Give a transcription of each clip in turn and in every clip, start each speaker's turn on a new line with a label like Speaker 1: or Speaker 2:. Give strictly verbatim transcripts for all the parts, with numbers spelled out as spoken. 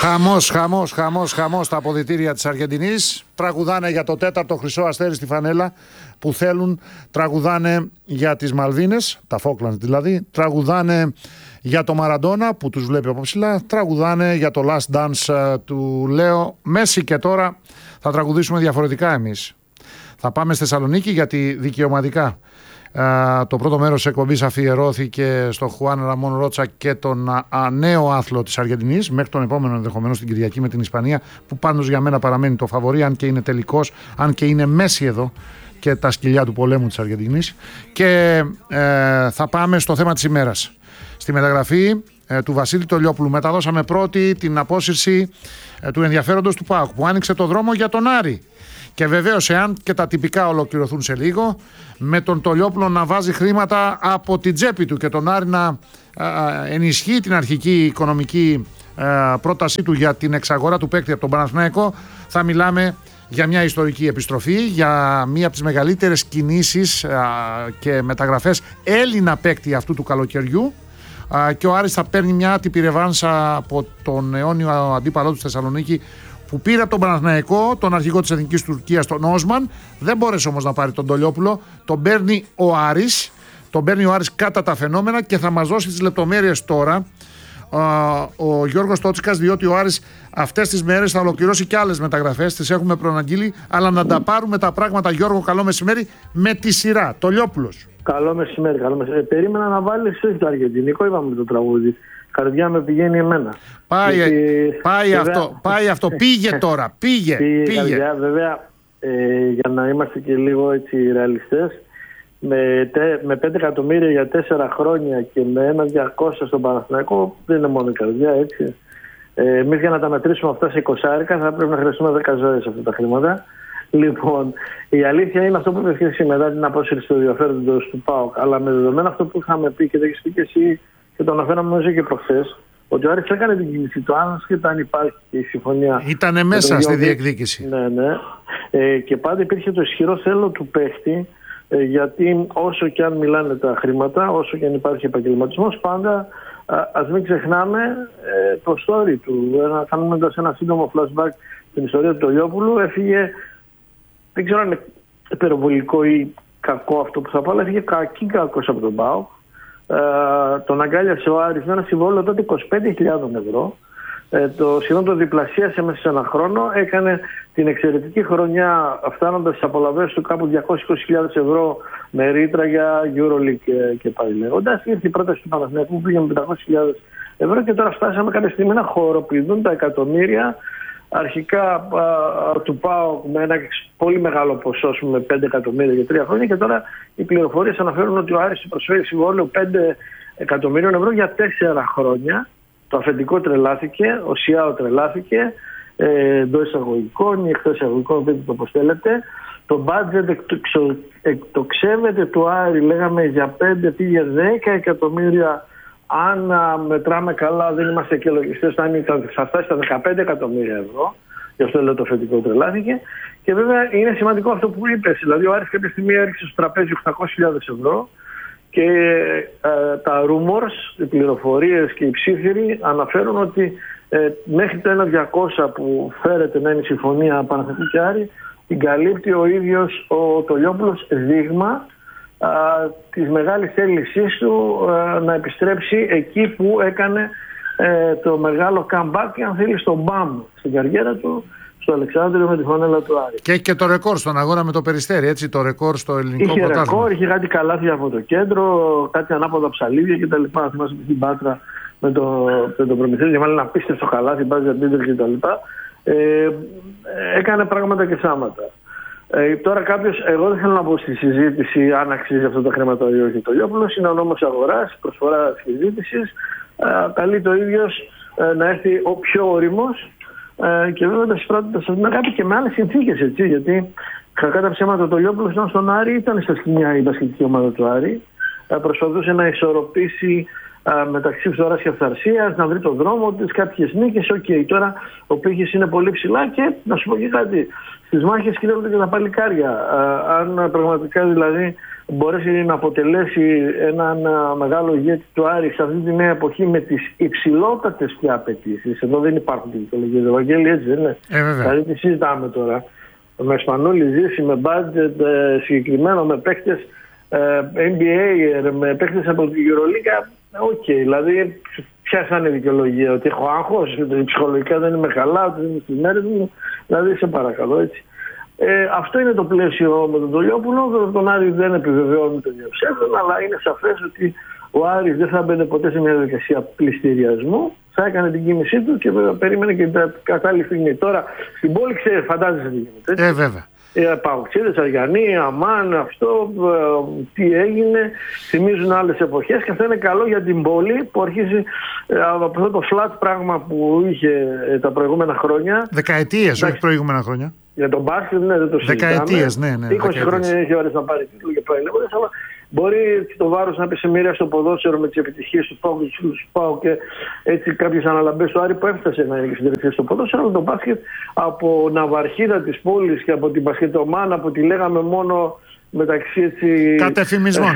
Speaker 1: Χαμός, χαμός, χαμός, χαμός στα αποδυτήρια της Αργεντινής. Τραγουδάνε για το τέταρτο χρυσό αστέρι στη φανέλα που θέλουν. Τραγουδάνε για τις Μαλβίνες, τα Φόκλαντ δηλαδή. Τραγουδάνε για το Μαραντόνα που τους βλέπει από ψηλά. Τραγουδάνε για το Last Dance του Λέο Μέση. Και τώρα θα τραγουδήσουμε διαφορετικά εμείς. Θα πάμε στη Θεσσαλονίκη γιατί δικαιωματικά Uh, το πρώτο μέρος της εκπομπής αφιερώθηκε στον Χουάν Ραμόν Ρότσα και τον uh, νέο άθλο της Αργεντινής, μέχρι τον επόμενο ενδεχομένως την Κυριακή με την Ισπανία, που πάντως για μένα παραμένει το φαβορί, αν και είναι τελικός, αν και είναι μέση εδώ και τα σκυλιά του πολέμου της Αργεντινής. Και uh, θα πάμε στο θέμα της ημέρας. Στη μεταγραφή uh, του Βασίλη Τολιόπουλου μεταδώσαμε πρώτη την απόσυρση uh, του ενδιαφέροντος του ΠΑΟΚ, που άνοιξε το δρόμο για τον Άρη. Και βεβαίως, εάν και τα τυπικά ολοκληρωθούν σε λίγο, με τον Τολιόπουλο να βάζει χρήματα από την τσέπη του και τον Άρη να ενισχύει την αρχική οικονομική πρότασή του για την εξαγορά του παίκτη από τον Παναθηναϊκό, θα μιλάμε για μια ιστορική επιστροφή, για μία από τις μεγαλύτερες κινήσεις και μεταγραφές Έλληνα παίκτη αυτού του καλοκαιριού. Και ο Άρης θα παίρνει μια άτυπη ρεβάνσα από τον αιώνιο αντίπαλό του στη Θεσσαλονίκη, που πήρε από τον Παναθηναϊκό, τον αρχηγό της Εθνικής Τουρκίας, τον Όσμαν. Δεν μπόρεσε όμως να πάρει τον Τολιόπουλο. Τον παίρνει ο Άρης. Τον παίρνει ο Άρης κατά τα φαινόμενα και θα μας δώσει τις λεπτομέρειες τώρα ο Γιώργος Τότσικας, διότι ο Άρης αυτές τις μέρες θα ολοκληρώσει και άλλες μεταγραφές. Τις έχουμε προαναγγείλει, αλλά να τα πάρουμε τα πράγματα. Γιώργο, καλό μεσημέρι με τη σειρά. Τολιόπουλος.
Speaker 2: Καλό μεσημέρι, καλό μεσημέρι. Ε, περίμενα να βάλεις το αργεντινικό, είπαμε το τραγούδι. Καρδιά με πηγαίνει εμένα.
Speaker 1: Πάει,
Speaker 2: Γιατί,
Speaker 1: πάει,
Speaker 2: βέβαια,
Speaker 1: αυτό, πάει αυτό, πήγε τώρα, πήγε.
Speaker 2: πήγε,
Speaker 1: πήγε.
Speaker 2: Καρδιά, βέβαια, ε, για να είμαστε και λίγο έτσι ρεαλιστές, με, με πέντε εκατομμύρια για τέσσερα χρόνια και με ένα διακόσια στον Παναθηναϊκό, δεν είναι μόνο η καρδιά, έτσι. Ε, εμείς για να τα μετρήσουμε αυτά σε είκοσι άρικα θα πρέπει να χρειαστούμε δέκα ζωές αυτά τα χρήματα. Λοιπόν, η αλήθεια είναι αυτό που είπε εσύ μετά την απόσυρση του ενδιαφέροντος του ΠΑΟΚ, αλλά με δεδομένα αυτό που είχαμε πει και το έχεις πει και εσύ, και το αναφέραμε νομίζω και προχθές, ότι ο Άρης έκανε την κίνηση του, άσχετα αν υπάρχει και η συμφωνία.
Speaker 1: Ήτανε μέσα στη διεκδίκηση.
Speaker 2: Ναι, ναι. Ε, και πάντα υπήρχε το ισχυρό θέλω του παίχτη, ε, γιατί όσο και αν μιλάνε τα χρήματα, όσο και αν υπάρχει επαγγελματισμός, πάντα α, ας μην ξεχνάμε ε, το story του. Να κάνουμε ένα σύντομο flashback στην ιστορία του Τολιόπουλου. Έφυγε, δεν ξέρω αν είναι υπερβολικό ή κακό αυτό που θα πω, αλλά έφυγε κακή κακός από τον ΠΑΟΚ. Uh, τον αγκάλιασε ο Άρης με ένα συμβόλαιο τότε είκοσι πέντε χιλιάδες ευρώ. Uh, το σχεδόν το διπλασίασε μέσα σε ένα χρόνο. Έκανε την εξαιρετική χρονιά, φτάνοντας στις απολαβές του κάπου διακόσιες είκοσι χιλιάδες ευρώ με ρήτρα για EuroLeague και, και πάλι λέγοντας. Ήρθε η πρόταση του Παναθηναϊκού που πήγε με πεντακόσιες χιλιάδες ευρώ και τώρα φτάσαμε κάποια στιγμή να χοροπηδούν τα εκατομμύρια. Αρχικά α, του ΠΑΟΚ με ένα πολύ μεγάλο ποσό, με πέντε εκατομμύρια για τρία χρόνια, και τώρα οι πληροφορίες αναφέρουν ότι ο Άρης προσφέρει συμβόλαιο πέντε εκατομμυρίων ευρώ για τέσσερα χρόνια. Το αφεντικό τρελάθηκε, ο ΣΙΑΟ τρελάθηκε, ε, εντός εισαγωγικών ή εκτός εισαγωγικών, δεν το αποστέλλεται. Το budget εκτοξεύεται του Άρη, λέγαμε για πέντε, πήγε δέκα εκατομμύρια. Αν μετράμε καλά, δεν είμαστε και λογιστές, θα φτάσει στα δεκαπέντε εκατομμύρια ευρώ. Γι' αυτό λέω το αφεντικό τρελάθηκε. Και βέβαια είναι σημαντικό αυτό που είπες. Δηλαδή, ο Άρης κάποια στιγμή έριξε στο τραπέζι οκτακόσιες χιλιάδες ευρώ και ε, τα rumors, οι πληροφορίες και οι ψήφιροι αναφέρουν ότι ε, μέχρι το ένα διακόσια που φέρεται να είναι η συμφωνία Παναθηναϊκού και Άρη, την καλύπτει ο ίδιος ο Τολιόπουλος, δείγμα α, της μεγάλης θέλησής του α, να επιστρέψει εκεί που έκανε ε, το μεγάλο comeback, και αν θέλει, στον μπαμ στην καριέρα του, στο Αλεξάνδριο με τη φανέλα του Άρη.
Speaker 1: Και έχει και το ρεκόρ στον αγώνα με το Περιστέρι, έτσι, το ρεκόρ στο ελληνικό πρωτάθλημα.
Speaker 2: Είχε ρεκόρ, είχε κάτι καλάθια από το κέντρο, κάτι ανάποδα ψαλίδια κτλ. Θυμάσαι στην Πάτρα με το, με το Προμηθέα, για μάλλον ένα απίστευτο καλάθι, μπάζει αντίτερ κτλ. Ε, έκανε πράγματα και σάματα. Ε, τώρα κάποιος, εγώ δεν θέλω να πω στη συζήτηση αν αξίζει αυτό το χρήματα ή όχι. Το Λιόπουλος είναι ο νόμος αγοράς, προσφορά συζήτησης. Ε, καλεί το ίδιος ε, να έρθει ο πιο όριμος ε, και βέβαια τα συμπράττοντας αυτήν την αγάπη και με άλλες συνθήκες, έτσι. Γιατί κακά τα ψέματα, το Λιόπουλος ήταν στον Άρη, ήταν στα σκηνιά η μπασκετική ομάδα του Άρη. Ε, προσπαθούσε να ισορροπήσει Uh, μεταξύ φθοράς και αυθαρσίας, να βρει τον δρόμο της, κάποιες νίκες. Οκ, okay. Τώρα ο πύχης είναι πολύ ψηλά και να σου πω και κάτι. Στις μάχες κρύβονται και τα παλικάρια. Uh, αν πραγματικά δηλαδή μπορέσει να αποτελέσει έναν μεγάλο ηγέτη του Άρη σε αυτή τη νέα εποχή με τις υψηλότατες πια απαιτήσεις. Εδώ δεν υπάρχουν τη δικαιολογία του Βαγγέλη, έτσι δεν είναι?
Speaker 1: Ε,
Speaker 2: δηλαδή τι συζητάμε τώρα? Με Σπανούλη ζήσει, με budget ε, συγκεκριμένο, με παίκτες ε, N B A, με παίκτες από την Euroliga. Οκ, okay, δηλαδή ποια θα είναι η δικαιολογία? Ότι έχω άγχος, ότι ψυχολογικά δεν είμαι καλά, ότι δεν είμαι στις μέρες μου? Δηλαδή σε παρακαλώ, έτσι. Ε, αυτό είναι το πλαίσιο με τον Τολιόπουλο. Τον Άρη δεν επιβεβαιώνει το διαψεύδον, αλλά είναι σαφές ότι ο Άρης δεν θα μπαίνει ποτέ σε μια διαδικασία πληστηριασμού. Θα έκανε την κίνησή του και βέβαια περίμενε και την κατάλληλη στιγμή. Τώρα στην πόλη ξέρει, φαντάζεσαι τι γίνεται.
Speaker 1: Ε, βέβαια.
Speaker 2: Ε, Παοξίδες, Αργιανοί, Αμάν, αυτό, ε, τι έγινε, θυμίζουν άλλες εποχές και αυτό είναι καλό για την πόλη που αρχίζει ε, από αυτό το flat πράγμα που είχε ε, τα προηγούμενα χρόνια.
Speaker 1: Δεκαετίες, όχι προηγούμενα χρόνια.
Speaker 2: Για τον μπάσκετ, ναι, δεν το συζητάμε.
Speaker 1: Δεκαετίες, ναι, ναι.
Speaker 2: είκοσι
Speaker 1: δεκαετίες.
Speaker 2: χρόνια έχει ώρες να πάρει τίτλο και πάει λέγοντας, αλλά μπορεί το βάρος να πει σε μοίρα στο ποδόσφαιρο με τις επιτυχίες του Πάου και του Πάου και έτσι κάποιες αναλαμπές του Άρη που έφτασε να είναι συντηρητικές στο ποδόσφαιρο. Αλλά το μπάσκετ από ναυαρχίδα της πόλης και από την μπασκετομάνα που τη λέγαμε μόνο μεταξύ έτσι.
Speaker 1: Κατεφημισμών.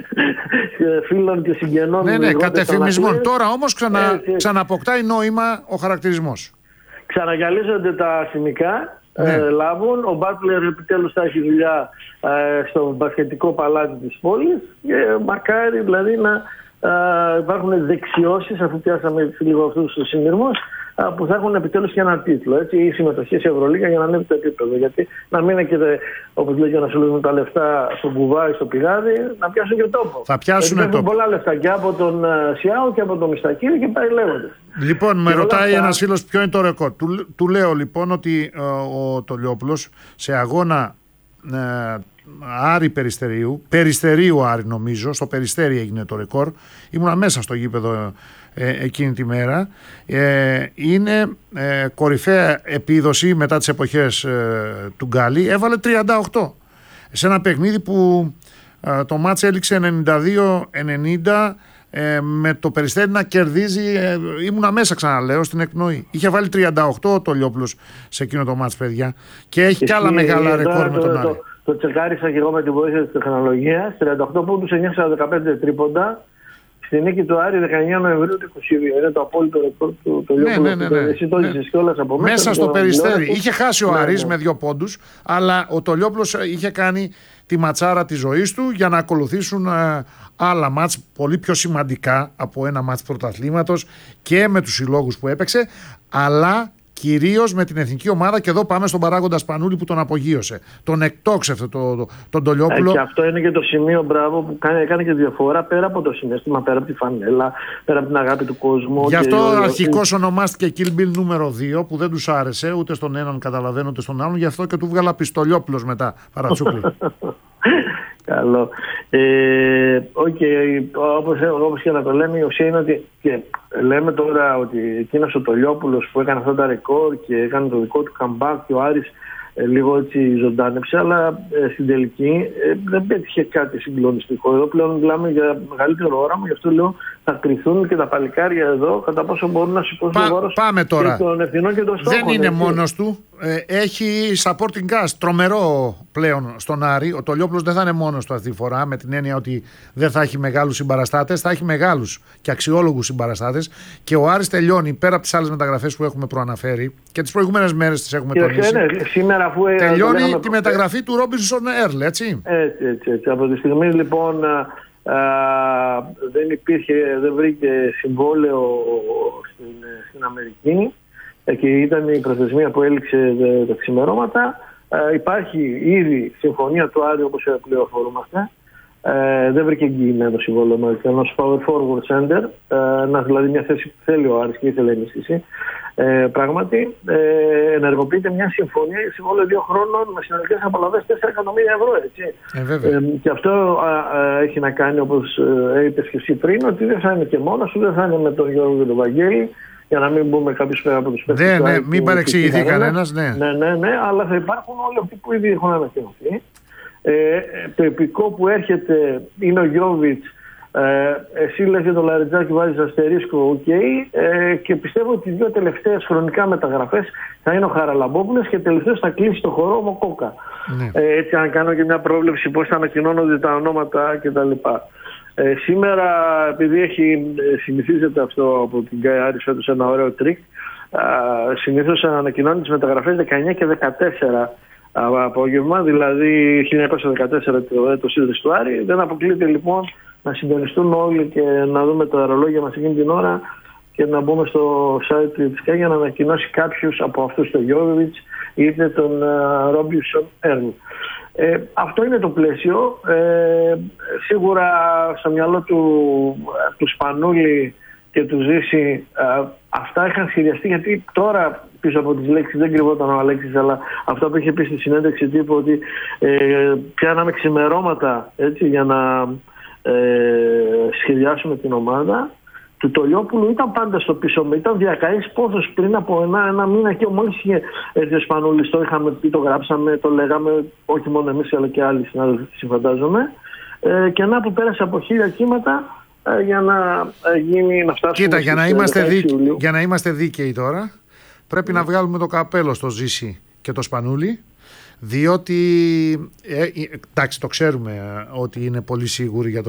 Speaker 2: φίλων και συγγενών.
Speaker 1: Ναι, ναι, κατεφημισμών. Τώρα όμως ξανα, ξαναποκτάει νόημα ο χαρακτηρισμός.
Speaker 2: Ξαναγιαλίζονται τα σημικά. Ναι. Ε, λάβουν. Ο Μπάτλερ επιτέλους θα έχει δουλειά ε, στο μπασκετικό παλάτι της πόλης και μακάρι δηλαδή να ε, υπάρχουν δεξιώσεις, αφού πιάσαμε λίγο αυτούς τους συνειρμούς, ε, που θα έχουν επιτέλους και ένα τίτλο, έτσι, ή συμμετοχή σε Ευρωλίγα για να ανέβει το επίπεδο. Γιατί να μην είναι και, όπως λέγει ο Νασούλης, με τα λεφτά στο κουβάι, στο πηγάδι, να πιάσουν και τόπο.
Speaker 1: Θα πιάσουν τόπο. Έχουν
Speaker 2: πολλά λεφτά και από τον uh, Σιάου και από τον Μιστακίδη και πάει λέγοντας.
Speaker 1: Λοιπόν, με ρωτάει αυτά... ένας φίλος ποιο είναι το ρεκόρ. Του, του λέω λοιπόν ότι ε, ο Τολιόπουλος σε αγώνα ε, Άρη Περιστερίου, Περιστερίου Άρη νομίζω, στο Περιστέρι έγινε το ρεκόρ. Ήμουνα μέσα στο γήπεδο ε, εκείνη τη μέρα. Ε, είναι ε, κορυφαία επίδοση μετά τις εποχές ε, του Γκάλι. Έβαλε τριάντα οκτώ σε ένα παιχνίδι που ε, το μάτς έληξε ενενήντα δύο ενενήντα. Ε, με το Περιστέρι να κερδίζει, ε, ήμουνα μέσα ξαναλέω στην εκπνοή. Είχε βάλει τριάντα οκτώ ο Τολιόπουλος σε εκείνο το μάτς, παιδιά, και έχει κι άλλα μεγάλα ρεκόρ με τον Άρη.
Speaker 2: Το, το τσεκάρισα και εγώ με τη βοήθεια της τεχνολογίας. τριάντα οκτώ πόντους, εννιακόσια δεκαπέντε τρίποντα. Στη νίκη του Άρη δεκαεννέα Νοεμβρίου του είκοσι δύο. Είναι το απόλυτο ρεκόρ του Τολιόπουλου. Ναι, ναι, ναι, ναι. Εσύ το έζησες κιόλας από μέσα.
Speaker 1: Μέσα στο Περιστέρι. Είχε χάσει ο ναι, Άρης ναι. με δύο πόντους, αλλά ο Τολιόπουλος είχε κάνει τη ματσάρα της ζωής του για να ακολουθήσουν ε, άλλα μάτς πολύ πιο σημαντικά από ένα μάτς πρωταθλήματος και με τους συλλόγους που έπαιξε, αλλά κυρίως με την εθνική ομάδα. Και εδώ πάμε στον παράγοντα Σπανούλη που τον απογείωσε. Τον εκτόξευε το, το, τον Τολιόπουλο.
Speaker 2: Ε, και αυτό είναι και το σημείο, μπράβο, που κάνει, έκανε και διαφορά πέρα από το συναίσθημα, πέρα από τη φανέλα, πέρα από την αγάπη του κόσμου.
Speaker 1: Γι' αυτό αρχικώς ονομάστηκε Kill Bill νούμερο δύο, που δεν τους άρεσε ούτε στον έναν, καταλαβαίνω, ούτε στον άλλον. Γι' αυτό και του βγάλα Πιστολιόπουλος μετά, Παρατσούκλη.
Speaker 2: Καλό. Ε, okay, όπως, όπως και να το λέμε, η ουσία είναι ότι και λέμε τώρα ότι εκείνος ο Τολιόπουλος που έκανε αυτά τα ρεκόρ και έκανε το δικό του comeback και ο Άρης ε, λίγο έτσι ζωντάνεψε, αλλά ε, στην τελική ε, δεν πέτυχε κάτι συγκλονιστικό. Εδώ πλέον μιλάμε για μεγαλύτερο όραμα, γι' αυτό λέω θα κρυθούν και τα παλικάρια εδώ κατά πόσο μπορούν να σηκώσουν
Speaker 1: Πά,
Speaker 2: το βάρος
Speaker 1: πάμε τώρα.
Speaker 2: και των ευθυνών και των στόχων.
Speaker 1: Δεν είναι
Speaker 2: έτσι.
Speaker 1: μόνος του. Ε, έχει supporting cast τρομερό πλέον στον Άρη. Ο Τολιόπουλος δεν θα είναι μόνος του αυτή τη φορά, με την έννοια ότι δεν θα έχει μεγάλους συμπαραστάτες, θα έχει μεγάλους και αξιόλογους συμπαραστάτες. Και ο Άρης τελειώνει, πέρα από τις άλλες μεταγραφές που έχουμε προαναφέρει και τις προηγούμενες μέρες τις έχουμε τονίσει.
Speaker 2: Ναι, σήμερα, αφού
Speaker 1: τελειώνει τη προ... μεταγραφή του Ρόμπινσον Έρλ, έτσι.
Speaker 2: Έτσι, έτσι, έτσι. Από τη στιγμή λοιπόν α, δεν υπήρχε, δεν βρήκε συμβόλαιο στην, στην Αμερική και ήταν η προθεσμία που έληξε τα ξημερώματα. Ε, υπάρχει ήδη συμφωνία του Άρη, όπως πληροφορούμαστε. Ε, δεν βρήκε εγγυημένο συμβόλαιο με ενός power forward center, ε, δηλαδή μια θέση που θέλει ο Άρης και ήθελε ενίσχυση. Ε, πράγματι, ε, ενεργοποιείται μια συμφωνία για συμβόλαιο δύο χρόνων με συνολικές απολαβές τέσσερα εκατομμύρια ευρώ. Έτσι.
Speaker 1: Ε,
Speaker 2: ε, και αυτό α, α, έχει να κάνει, όπως ε, είπες και εσύ πριν, ότι δεν θα είναι και μόνος του, δεν θα είναι με τον Γιώργο και τον Βαγγέλη. Για να μην μπούμε κάποιους πέρα από τους παίκτες.
Speaker 1: Ναι, ναι, μην παρεξηγηθεί κανένας. Ναι.
Speaker 2: ναι, ναι, ναι, αλλά θα υπάρχουν όλοι αυτοί που ήδη έχουν ανακοινωθεί. Ε, το επικό που έρχεται είναι ο Γιώβιτς, Ε, εσύ λες για το Λαριτζάκι, βάζεις αστερίσκο, οκ. Okay, ε, και πιστεύω ότι οι δύο τελευταίες χρονικά μεταγραφές θα είναι ο Χαραλαμπόπουλος και τελευταίος θα κλείσει το χορό ο Μοκόκα. Ναι. Ε, έτσι, αν κάνω και μια πρόβλεψη πώς θα ανακοινώνονται τα ονόματα κτλ. Ε, σήμερα, επειδή έχει συνηθίζεται αυτό από την Γκάι Άρης φέτος ένα ωραίο τρίκ, συνήθως ανακοινώνει τις μεταγραφές δεκαεννιά και δεκατέσσερα απόγευμα, δηλαδή χίλια εννιακόσια δεκατέσσερα το έτος ίδρυσης του Άρη. Δεν αποκλείεται λοιπόν να συντονιστούν όλοι και να δούμε τα αερολόγια μας εκείνη την ώρα και να μπούμε στο site της ΚΑ για να ανακοινώσει κάποιους από αυτούς, τον Γιώβεβιτς είτε τον Ρόμπινσον Έρν. Ε, αυτό είναι το πλαίσιο. Ε, σίγουρα στο μυαλό του, του Σπανούλη και του Ζήση ε, αυτά είχαν σχεδιαστεί, γιατί τώρα πίσω από τις λέξεις δεν κρυβόταν ο Αλέξης, αλλά αυτό που είχε πει στη συνέντευξη τύπου ότι ε, πιάναμε ξημερώματα, έτσι, για να ε, σχεδιάσουμε την ομάδα. Του Τολιόπουλου ήταν πάντα στο πίσω μου. Ήταν διακαής πόθος πριν από ένα, ένα μήνα και μόλις είχε έρθει ο Σπανούλης, το είχαμε πει, το γράψαμε, το λέγαμε, όχι μόνο εμείς αλλά και άλλοι συνάδελφοι, συμφαντάζομαι. Ε, και να που πέρασε από χίλια κύματα ε, για να ε, γίνει, να φτάσουμε. Κοίτα,
Speaker 1: για να, είμαστε δίκαιοι, για να είμαστε δίκαιοι τώρα, πρέπει mm. να βγάλουμε το καπέλο στο Ζήση και το Σπανούλη. Διότι, ε, εντάξει, το ξέρουμε ότι είναι πολύ σίγουροι για το